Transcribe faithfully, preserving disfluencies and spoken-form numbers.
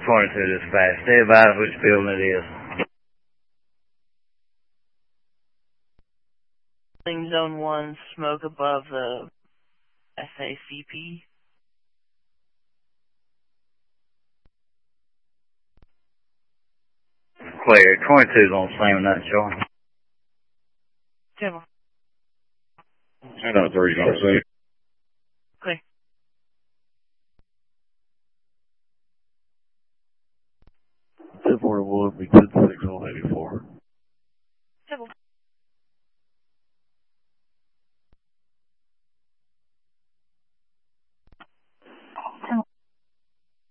twenty-two this fast. Stay advised which building it is. Zone one, smoke above the S A C P. Clear. twenty-two's on same night, Sean. Table. I know three's on the same. Clear. ten forty-one, be ten six on eighty-four. Table.